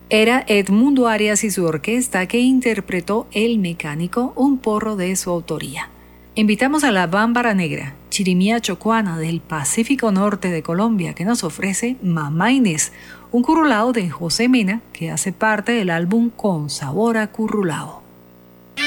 Era Edmundo Arias y su orquesta que interpretó El Mecánico, un porro de su autoría. Invitamos a la Bámbara Negra, chirimía chocuana del Pacífico Norte de Colombia, que nos ofrece Mamá Inés, un currulao de José Mena que hace parte del álbum Con Sabor a Currulao.